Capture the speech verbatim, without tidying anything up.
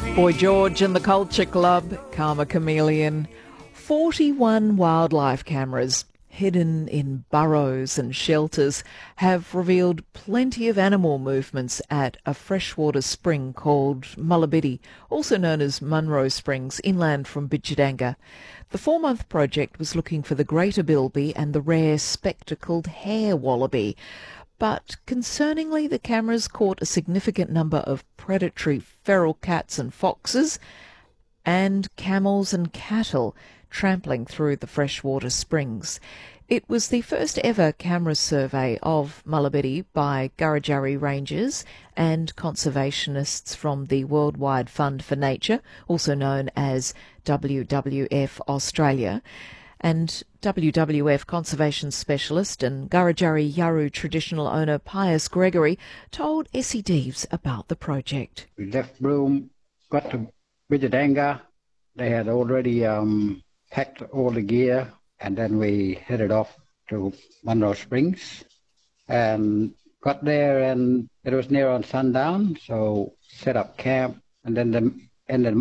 Boy George and the Culture Club, Karma Chameleon. forty-one wildlife cameras hidden in burrows and shelters have revealed plenty of animal movements at a freshwater spring called Mullabiddy, also known as Munro Springs, inland from Bidjadanga. The four-month project was looking for the greater bilby and the rare spectacled hair wallaby. But concerningly, the cameras caught a significant number of predatory feral cats and foxes and camels and cattle trampling through the freshwater springs. It was the first ever camera survey of Mullabiddy by Gurrudjurri Rangers and conservationists from the Worldwide Fund for Nature, also known as W W F Australia. And W W F conservation specialist and Gurrudjurri Yawuru traditional owner Pius Gregory told Essie Deeves about the project. We left Broome, got to Bidjadanga. They had already um, packed all the gear, and then we headed off to Munro Springs and got there, and it was near on sundown, so set up camp, and then the, ended